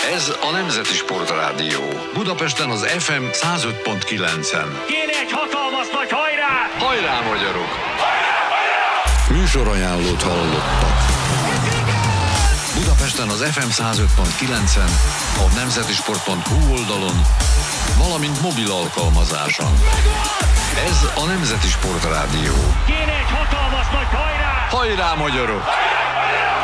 Ez a Nemzeti Sportrádió. Budapesten az FM 105.9-en. Kéne egy hatalmas nagy hajrá! Hajrá, magyarok! Műsorajánlót hallottak. Budapesten az FM 105.9-en, a nemzetisport.hu oldalon, valamint mobil alkalmazáson. Ez a Nemzeti Sportrádió. Kéne egy hatalmas nagy hajrá! Hajrá, magyarok!